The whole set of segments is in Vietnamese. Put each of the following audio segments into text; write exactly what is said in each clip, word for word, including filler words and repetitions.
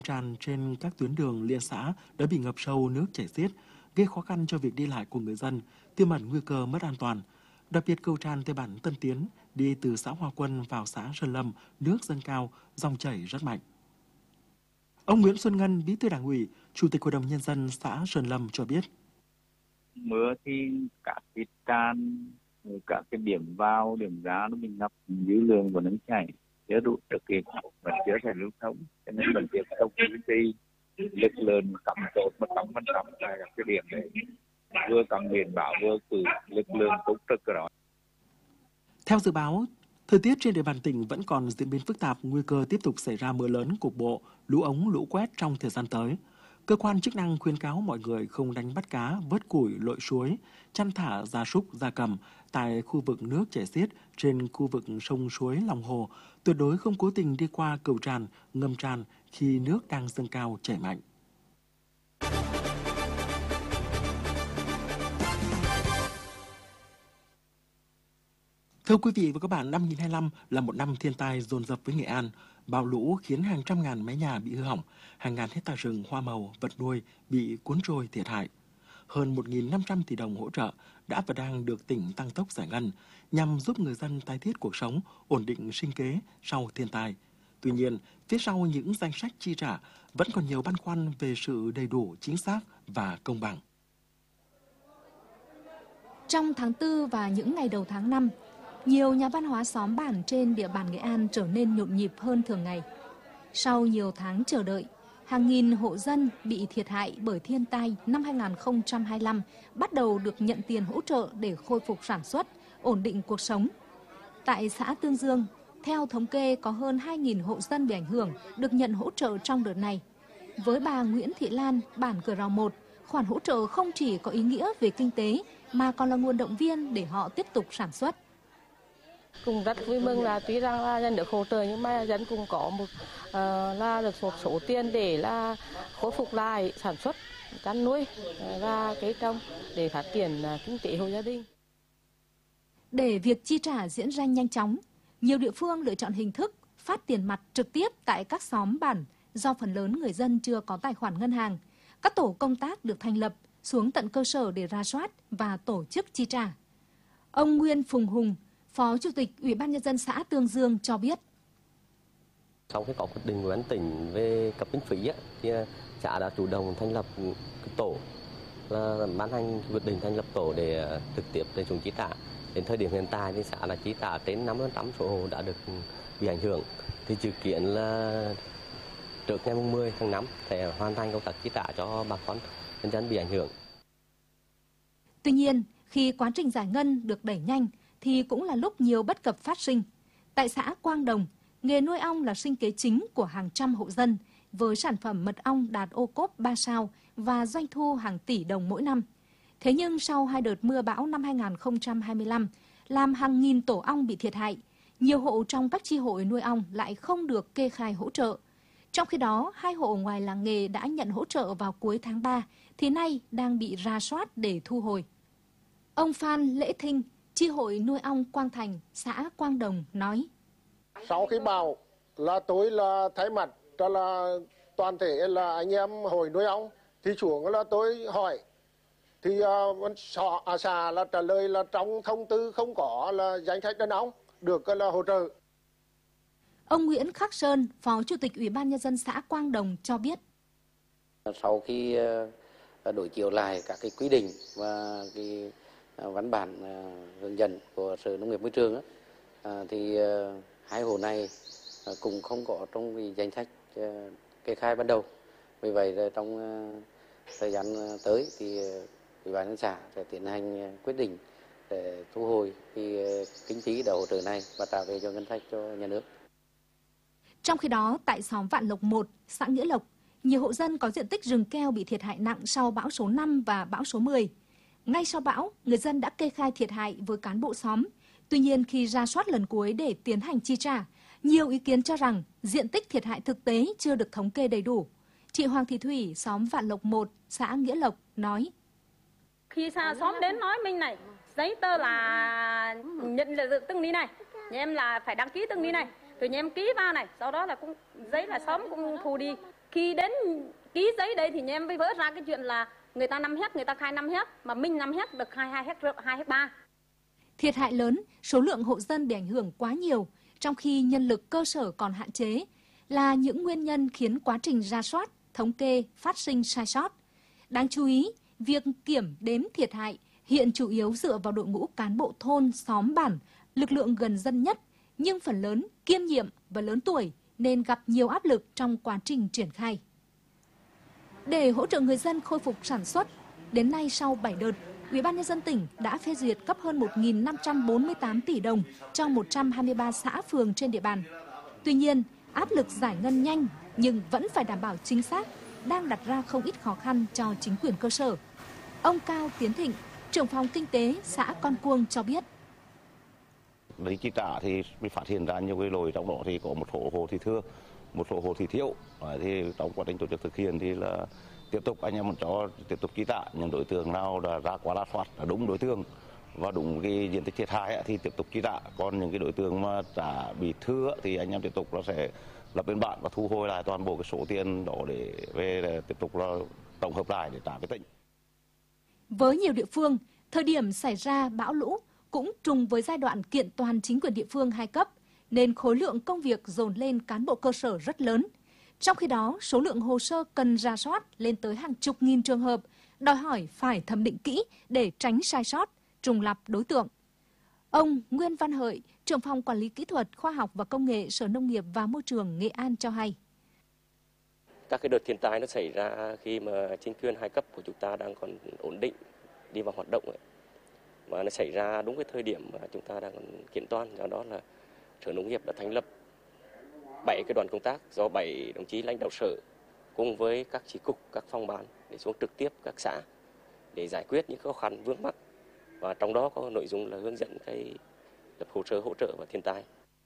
Tràn trên các tuyến đường liên xã đã bị ngập sâu nước chảy xiết, gây khó khăn cho việc đi lại của người dân, tiềm ẩn nguy cơ mất an toàn. Đặc biệt cầu tràn tại bản Tân Tiến đi từ xã Hoa Quân vào xã Sơn Lâm, nước dâng cao, dòng chảy rất mạnh. Ông Nguyễn Xuân Ngân, Bí thư Đảng ủy, Chủ tịch Hội đồng Nhân dân xã Sơn Lâm cho biết. Mưa thì các cái tràn, các cái điểm vào, điểm ra nó bị ngập, dư lượng của nước chảy chưa đủ được kịp, vẫn chưa thể lưu thông, cho nên vẫn tiếp tục duy trì lực lượng cắm chốt một trăm phần trăm tại các cái điểm đấy, vừa cắm biển báo vừa cử lực lượng túc trực đó. Theo dự báo, thời tiết trên địa bàn tỉnh vẫn còn diễn biến phức tạp, nguy cơ tiếp tục xảy ra mưa lớn cục bộ, lũ ống, lũ quét trong thời gian tới. Cơ quan chức năng khuyến cáo mọi người không đánh bắt cá, vớt củi, lội suối, chăn thả gia súc, gia cầm tại khu vực nước chảy xiết trên khu vực sông suối, lòng hồ, tuyệt đối không cố tình đi qua cầu tràn, ngầm tràn khi nước đang dâng cao chảy mạnh. Thưa quý vị và các bạn, năm hai nghìn không trăm hai mươi lăm là một năm thiên tai dồn dập với Nghệ An. Bão lũ khiến hàng trăm ngàn mái nhà bị hư hỏng, hàng ngàn hecta rừng, hoa màu, vật nuôi bị cuốn trôi thiệt hại. Hơn một nghìn năm trăm tỷ đồng hỗ trợ đã và đang được tỉnh tăng tốc giải ngân nhằm giúp người dân tái thiết cuộc sống, ổn định sinh kế sau thiên tai. Tuy nhiên, phía sau những danh sách chi trả vẫn còn nhiều băn khoăn về sự đầy đủ, chính xác và công bằng. Trong tháng tư và những ngày đầu tháng năm, nhiều nhà văn hóa xóm bản trên địa bàn Nghệ An trở nên nhộn nhịp hơn thường ngày. Sau nhiều tháng chờ đợi, hàng nghìn hộ dân bị thiệt hại bởi thiên tai năm hai nghìn không trăm hai mươi lăm bắt đầu được nhận tiền hỗ trợ để khôi phục sản xuất, ổn định cuộc sống. Tại xã Tương Dương, theo thống kê có hơn hai nghìn hộ dân bị ảnh hưởng được nhận hỗ trợ trong đợt này. Với bà Nguyễn Thị Lan, bản Cửa Rào một, khoản hỗ trợ không chỉ có ý nghĩa về kinh tế mà còn là nguồn động viên để họ tiếp tục sản xuất. Cũng rất vui mừng là tuy rằng là dân được hỗ trợ nhưng mà dân cũng có một uh, là được một số tiền để là khôi phục lại sản xuất, chăn nuôi và cây trồng để phát triển uh, kinh tế hộ gia đình. Để việc chi trả diễn ra nhanh chóng, nhiều địa phương lựa chọn hình thức phát tiền mặt trực tiếp tại các xóm bản do phần lớn người dân chưa có tài khoản ngân hàng. Các tổ công tác được thành lập xuống tận cơ sở để rà soát và tổ chức chi trả. Ông Nguyên Phùng Hùng, Phó Chủ tịch Ủy ban Nhân dân xã Tương Dương cho biết. Sau khi có quyết định của ban tỉnh về cấp kinh phí, thì xã đã chủ động thành lập tổ, là ban hành quyết định thành lập tổ để trực tiếp để chúng chi trả. Đến thời điểm hiện tại thì xã đã chi trả trên năm mươi phần trăm số hộ đã được bị ảnh hưởng. Thì dự kiến là trước ngày mười tháng năm sẽ hoàn thành công tác chi trả cho bà con nhân dân bị ảnh hưởng. Tuy nhiên, khi quá trình giải ngân được đẩy nhanh thì cũng là lúc nhiều bất cập phát sinh. Tại xã Quang Đồng, nghề nuôi ong là sinh kế chính của hàng trăm hộ dân, với sản phẩm mật ong đạt ô cốp ba sao và doanh thu hàng tỷ đồng mỗi năm. Thế nhưng sau hai đợt mưa bão năm hai nghìn không trăm hai mươi lăm, làm hàng nghìn tổ ong bị thiệt hại, nhiều hộ trong các chi hội nuôi ong lại không được kê khai hỗ trợ. Trong khi đó, hai hộ ngoài làng nghề đã nhận hỗ trợ vào cuối tháng ba, thì nay đang bị rà soát để thu hồi. Ông Phan Lễ Thinh, chi hội nuôi ong Quang Thành, xã Quang Đồng nói. Sau khi bão là tôi là thay mặt cho là toàn thể là anh em hội nuôi ong, thì xuống là tôi hỏi. Thì uh, à, xã là trả lời là trong thông tư không có là danh sách đơn ong được là hỗ trợ. Ông Nguyễn Khắc Sơn, Phó Chủ tịch Ủy ban Nhân dân xã Quang Đồng cho biết. Sau khi uh, đối chiếu lại các cái quy định và cái uh, văn bản uh, hướng dẫn của Sở Nông nghiệp Môi trường uh, thì uh, hai hộ này uh, cũng không có trong cái danh sách uh, kê khai ban đầu. Vì vậy trong uh, thời gian tới thì uh, Ủy ban nhân xã sẽ tiến hành quyết định để thu hồi cái kinh phí đã hỗ trợ này và trả về cho ngân sách cho nhà nước. Trong khi đó, tại xóm Vạn Lộc một, xã Nghĩa Lộc, nhiều hộ dân có diện tích rừng keo bị thiệt hại nặng sau bão số năm và bão số mười. Ngay sau bão, người dân đã kê khai thiệt hại với cán bộ xóm. Tuy nhiên, khi rà soát lần cuối để tiến hành chi trả, nhiều ý kiến cho rằng diện tích thiệt hại thực tế chưa được thống kê đầy đủ. Chị Hoàng Thị Thủy, xóm Vạn Lộc một, xã Nghĩa Lộc nói. Khi xa xóm đến nói mình này, giấy tờ là nhận là từng đi này, nhà em là phải đăng ký từng đi này, rồi nhà em ký vào này, sau đó là cũng giấy là xóm cũng thu đi, Khi đến ký giấy đây thì nhà em mới vỡ ra cái chuyện là người ta năm héc, người ta khai năm héc, mà mình năm héc được hai hai héc hai héc ba. Thiệt hại lớn, số lượng hộ dân bị ảnh hưởng quá nhiều, trong khi nhân lực cơ sở còn hạn chế, là những nguyên nhân khiến quá trình rà soát, thống kê phát sinh sai sót. Đáng chú ý, việc kiểm đếm thiệt hại hiện chủ yếu dựa vào đội ngũ cán bộ thôn, xóm bản, lực lượng gần dân nhất, nhưng phần lớn kiêm nhiệm và lớn tuổi nên gặp nhiều áp lực trong quá trình triển khai. Để hỗ trợ người dân khôi phục sản xuất, đến nay sau bảy đợt, Ủy ban nhân dân tỉnh đã phê duyệt cấp hơn một nghìn năm trăm bốn mươi tám tỷ đồng cho một trăm hai mươi ba xã phường trên địa bàn. Tuy nhiên, áp lực giải ngân nhanh nhưng vẫn phải đảm bảo chính xác đang đặt ra không ít khó khăn cho chính quyền cơ sở. Ông Cao Tiến Thịnh, trưởng phòng kinh tế xã Con Cuông cho biết. Đấy chi trả thì mới phát hiện ra nhiều cái lỗi, trong đó thì có một số hồ thì thưa, một số hồ thì thiếu. Thì trong quá trình tổ chức thực hiện thì là tiếp tục anh em muốn cho tiếp tục chi trả những đối tượng nào đã ra quá rà soát là đúng đối tượng và đúng cái diện tích thiệt hại thì tiếp tục chi trả. Còn những cái đối tượng mà trả bị thưa thì anh em tiếp tục nó sẽ lập biên bản và thu hồi lại toàn bộ cái số tiền đó để về để tiếp tục là tổng hợp lại để trả với tỉnh. Với nhiều địa phương, thời điểm xảy ra bão lũ cũng trùng với giai đoạn kiện toàn chính quyền địa phương hai cấp, nên khối lượng công việc dồn lên cán bộ cơ sở rất lớn. Trong khi đó, số lượng hồ sơ cần rà soát lên tới hàng chục nghìn trường hợp, đòi hỏi phải thẩm định kỹ để tránh sai sót, trùng lặp đối tượng. Ông Nguyên Văn Hợi, trưởng phòng quản lý kỹ thuật, khoa học và công nghệ Sở Nông nghiệp và Môi trường Nghệ An cho hay. Các cái đợt thiên tai nó xảy ra khi mà chính quyền hai cấp của chúng ta đang còn ổn định, đi vào hoạt động ấy. Mà nó xảy ra đúng cái thời điểm mà chúng ta đang kiện toàn, do đó là Sở Nông nghiệp đã thành lập bảy cái đoàn công tác do bảy đồng chí lãnh đạo sở cùng với các chi cục, các phòng ban để xuống trực tiếp các xã để giải quyết những khó khăn vướng mắc, và trong đó có nội dung là hướng dẫn cái lập hồ sơ hỗ trợ và thiên tai.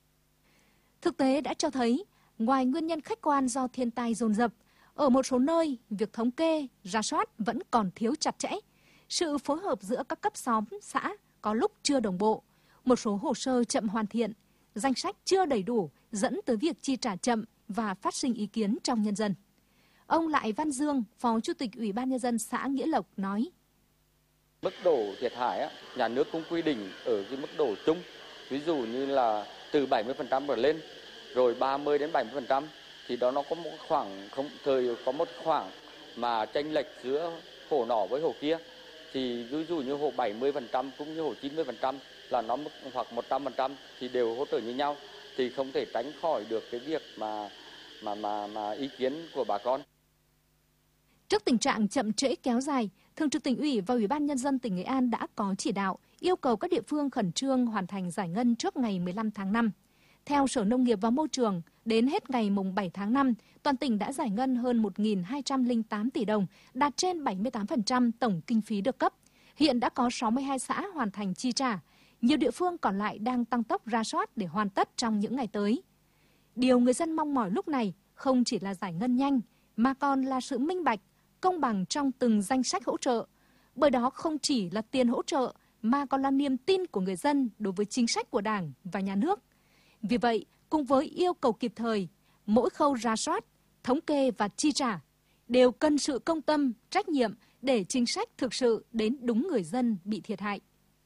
Thực tế đã cho thấy, ngoài nguyên nhân khách quan do thiên tai dồn dập, ở một số nơi việc thống kê, rà soát vẫn còn thiếu chặt chẽ. Sự phối hợp giữa các cấp xóm, xã có lúc chưa đồng bộ, một số hồ sơ chậm hoàn thiện, danh sách chưa đầy đủ dẫn tới việc chi trả chậm và phát sinh ý kiến trong nhân dân. Ông Lại Văn Dương, Phó Chủ tịch Ủy ban nhân dân xã Nghĩa Lộc nói: Mức độ thiệt hại á, nhà nước cũng quy định ở cái mức độ chung, ví dụ như là từ bảy mươi phần trăm trở lên, rồi ba mươi đến bảy mươi phần trăm thì đó nó có một khoảng không thời có một khoảng mà chênh lệch giữa hồ nọ với hồ kia. Thì ví dụ như hồ bảy mươi phần trăm cũng như hồ chín mươi phần trăm là nó mức hoặc một trăm phần trăm thì đều hỗ trợ như nhau, thì không thể tránh khỏi được cái việc mà mà mà mà ý kiến của bà con. Trước tình trạng chậm trễ kéo dài, Thường trực Tỉnh ủy và Ủy ban nhân dân tỉnh Nghệ An đã có chỉ đạo yêu cầu các địa phương khẩn trương hoàn thành giải ngân trước ngày mười lăm tháng năm. Theo Sở Nông nghiệp và Môi trường, đến hết ngày mùng bảy tháng năm, toàn tỉnh đã giải ngân hơn một nghìn hai trăm lẻ tám tỷ đồng, đạt trên bảy mươi tám phần trăm tổng kinh phí được cấp. Hiện đã có sáu mươi hai xã hoàn thành chi trả. Nhiều địa phương còn lại đang tăng tốc rà soát để hoàn tất trong những ngày tới. Điều người dân mong mỏi lúc này không chỉ là giải ngân nhanh, mà còn là sự minh bạch, công bằng trong từng danh sách hỗ trợ. Bởi đó không chỉ là tiền hỗ trợ, mà còn là niềm tin của người dân đối với chính sách của Đảng và Nhà nước. Vì vậy, cùng với yêu cầu kịp thời, mỗi khâu rà soát, thống kê và chi trả đều cần sự công tâm, trách nhiệm để chính sách thực sự đến đúng người dân bị thiệt hại.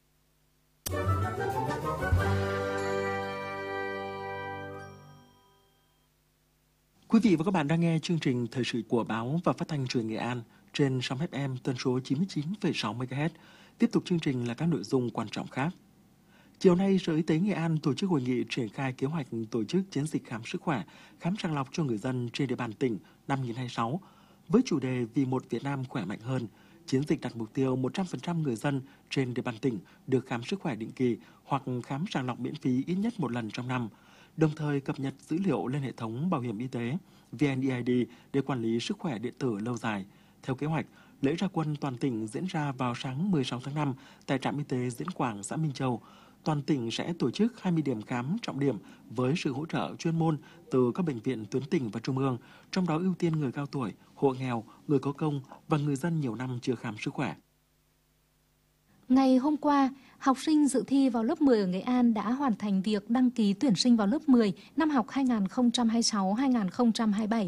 Quý vị và các bạn đang nghe chương trình thời sự của báo và phát thanh truyền Nghệ An trên sóng ép em tần số chín mươi chín phẩy sáu mê ga héc. Tiếp tục chương trình là các nội dung quan trọng khác. Chiều nay, Sở Y tế Nghệ An tổ chức hội nghị triển khai kế hoạch tổ chức chiến dịch khám sức khỏe, khám sàng lọc cho người dân trên địa bàn tỉnh năm hai nghìn không trăm hai mươi sáu với chủ đề Vì một Việt Nam khỏe mạnh hơn. Chiến dịch đặt mục tiêu một trăm phần trăm người dân trên địa bàn tỉnh được khám sức khỏe định kỳ hoặc khám sàng lọc miễn phí ít nhất một lần trong năm, đồng thời cập nhật dữ liệu lên hệ thống bảo hiểm y tế vê en e i đê để quản lý sức khỏe điện tử lâu dài. Theo kế hoạch, lễ ra quân toàn tỉnh diễn ra vào sáng mười sáu tháng năm tại trạm y tế Diễn Quảng, xã Minh Châu. Toàn tỉnh sẽ tổ chức hai mươi điểm khám trọng điểm với sự hỗ trợ chuyên môn từ các bệnh viện tuyến tỉnh và trung ương, trong đó ưu tiên người cao tuổi, hộ nghèo, người có công và người dân nhiều năm chưa khám sức khỏe. Ngày hôm qua, học sinh dự thi vào lớp mười ở Nghệ An đã hoàn thành việc đăng ký tuyển sinh vào lớp mười năm học hai nghìn không trăm hai mươi sáu hai nghìn không trăm hai mươi bảy.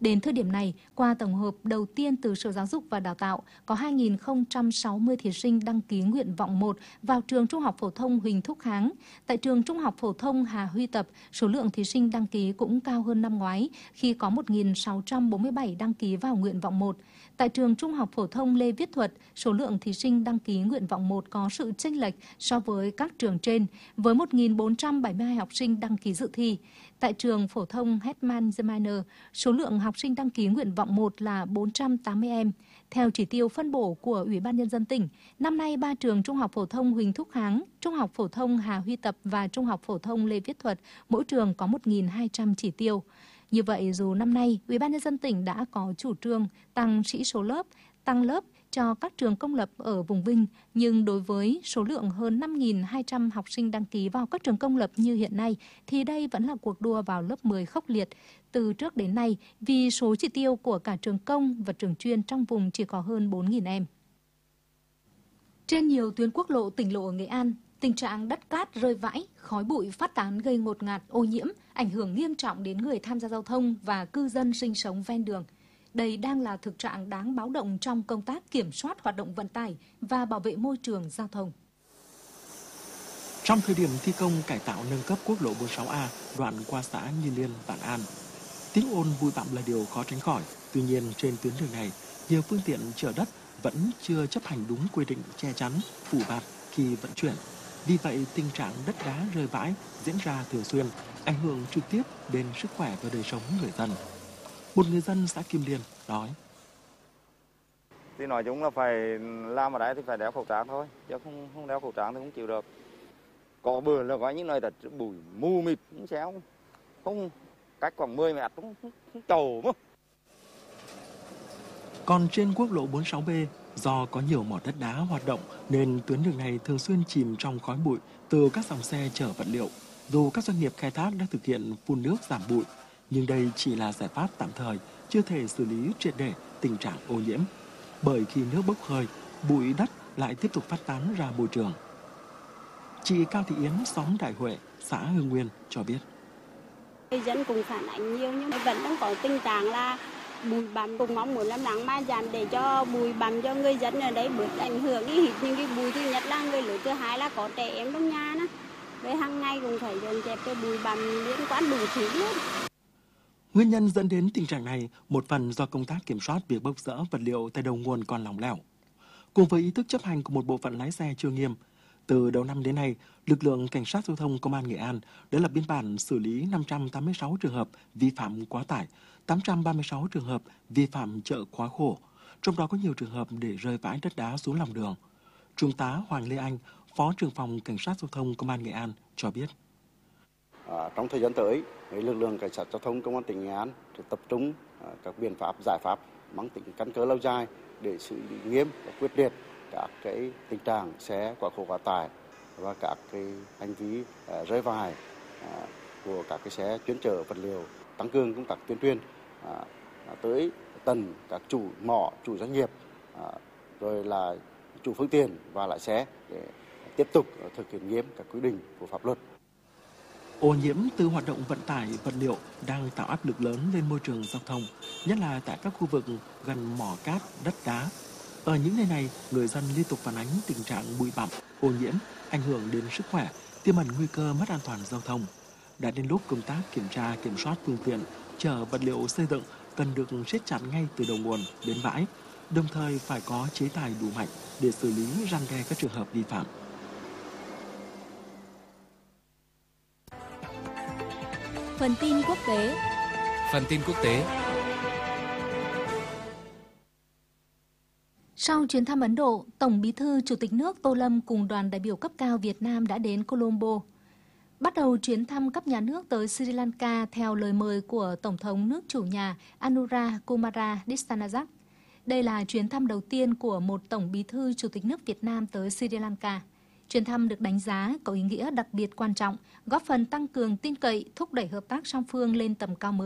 Đến thời điểm này, qua tổng hợp đầu tiên từ Sở Giáo dục và Đào tạo, có hai nghìn không trăm sáu mươi thí sinh đăng ký nguyện vọng một vào trường Trung học phổ thông Huỳnh Thúc Kháng. Tại trường Trung học phổ thông Hà Huy Tập, số lượng thí sinh đăng ký cũng cao hơn năm ngoái khi có một nghìn sáu trăm bốn mươi bảy đăng ký vào nguyện vọng một. Tại trường Trung học phổ thông Lê Viết Thuật, số lượng thí sinh đăng ký nguyện vọng một có sự chênh lệch so với các trường trên, với một nghìn bốn trăm bảy mươi hai học sinh đăng ký dự thi. Tại trường phổ thông Hetman Germainer, số lượng học sinh đăng ký nguyện vọng một là bốn trăm tám mươi em. Theo chỉ tiêu phân bổ của Ủy ban Nhân dân tỉnh, năm nay ba trường Trung học phổ thông Huỳnh Thúc Kháng, Trung học phổ thông Hà Huy Tập và Trung học phổ thông Lê Viết Thuật, mỗi trường có một nghìn hai trăm chỉ tiêu. Như vậy, dù năm nay Ủy ban Nhân dân tỉnh đã có chủ trương tăng sĩ số lớp, tăng lớp cho các trường công lập ở vùng Vinh, nhưng đối với số lượng hơn năm nghìn hai trăm học sinh đăng ký vào các trường công lập như hiện nay, thì đây vẫn là cuộc đua vào lớp mười khốc liệt từ trước đến nay vì số chỉ tiêu của cả trường công và trường chuyên trong vùng chỉ có hơn bốn nghìn em. Trên nhiều tuyến quốc lộ, tỉnh lộ ở Nghệ An, tình trạng đất cát rơi vãi, khói bụi phát tán gây ngột ngạt, ô nhiễm, ảnh hưởng nghiêm trọng đến người tham gia giao thông và cư dân sinh sống ven đường. Đây đang là thực trạng đáng báo động trong công tác kiểm soát hoạt động vận tải và bảo vệ môi trường giao thông. Trong thời điểm thi công cải tạo nâng cấp quốc lộ bốn mươi sáu A đoạn qua xã Nhi Liên, Vạn An, tiếng ồn bụi bặm là điều khó tránh khỏi. Tuy nhiên, trên tuyến đường này, nhiều phương tiện chở đất vẫn chưa chấp hành đúng quy định che chắn, phủ bạt khi vận chuyển. Vì vậy, tình trạng đất đá rơi vãi diễn ra thường xuyên, ảnh hưởng trực tiếp đến sức khỏe và đời sống người dân. Một người dân xã Kim Liên nói: Thì nói chung là phải làm ở đấy thì phải đeo khẩu trang thôi, chứ không không đeo khẩu trang thì không chịu được. Có bữa là có những nơi đất bụi mù mịt, không xéo, không cách khoảng mười mét cũng không, không trầu mà. Còn trên quốc lộ bốn mươi sáu B, do có nhiều mỏ đất đá hoạt động nên tuyến đường này thường xuyên chìm trong khói bụi từ các dòng xe chở vật liệu. Dù các doanh nghiệp khai thác đã thực hiện phun nước giảm bụi, nhưng đây chỉ là giải pháp tạm thời, chưa thể xử lý triệt để tình trạng ô nhiễm. Bởi khi nước bốc hơi, bụi đất lại tiếp tục phát tán ra môi trường. Chị Cao Thị Yến, xóm Đại Huệ, xã Hưng Nguyên cho biết: Người dân cũng phản ánh nhiều nhưng vẫn đang có tình trạng là bụi bặm, cũng mong muốn làm nắng ma giảm để cho bụi bặm cho người dân ở đấy bớt ảnh hưởng. Ý hít những cái bụi, thứ nhất là người lớn, thứ hai là có trẻ em trong nhà đó. Với hàng ngày cũng phải dọn dẹp cái bụi bặm liên quan đủ thứ luôn. Nguyên nhân dẫn đến tình trạng này một phần do công tác kiểm soát việc bốc dỡ vật liệu tại đầu nguồn còn lỏng lẻo, cùng với ý thức chấp hành của một bộ phận lái xe chưa nghiêm. Từ đầu năm đến nay, lực lượng cảnh sát giao thông Công an Nghệ An đã lập biên bản xử lý năm trăm tám mươi sáu trường hợp vi phạm quá tải, tám trăm ba mươi sáu trường hợp vi phạm chở quá khổ, trong đó có nhiều trường hợp để rơi vãi đất đá xuống lòng đường. Trung tá Hoàng Lê Anh, Phó trưởng phòng Cảnh sát giao thông Công an Nghệ An cho biết: À, trong thời gian tới, lực lượng cảnh sát giao thông Công an tỉnh Nghệ An sẽ tập trung à, các biện pháp, giải pháp mang tính căn cơ lâu dài để xử lý nghiêm và quyết liệt các cái tình trạng xe quá khổ quá tải và các cái hành vi à, rơi vãi à, của các cái xe chuyên chở vật liệu, tăng cường công tác tuyên truyền à, tới tận các chủ mỏ, chủ doanh nghiệp, à, rồi là chủ phương tiện và lái xe để tiếp tục thực hiện nghiêm các quy định của pháp luật. Ô nhiễm từ hoạt động vận tải vật liệu đang tạo áp lực lớn lên môi trường giao thông, nhất là tại các khu vực gần mỏ cát, đất đá. Ở những nơi này, người dân liên tục phản ánh tình trạng bụi bặm, ô nhiễm, ảnh hưởng đến sức khỏe, tiềm ẩn nguy cơ mất an toàn giao thông. Đã đến lúc công tác kiểm tra, kiểm soát phương tiện chở vật liệu xây dựng cần được siết chặt ngay từ đầu nguồn đến bãi, đồng thời phải có chế tài đủ mạnh để xử lý răn đe các trường hợp vi phạm. Phần tin quốc tế. Phần tin quốc tế. Sau chuyến thăm Ấn Độ, Tổng Bí thư Chủ tịch nước Tô Lâm cùng đoàn đại biểu cấp cao Việt Nam đã đến Colombo. Bắt đầu chuyến thăm cấp nhà nước tới Sri Lanka theo lời mời của Tổng thống nước chủ nhà Anura Kumara Dissanayake. Đây là chuyến thăm đầu tiên của một Tổng Bí thư Chủ tịch nước Việt Nam tới Sri Lanka. Chuyến thăm được đánh giá có ý nghĩa đặc biệt quan trọng, góp phần tăng cường tin cậy, thúc đẩy hợp tác song phương lên tầm cao mới.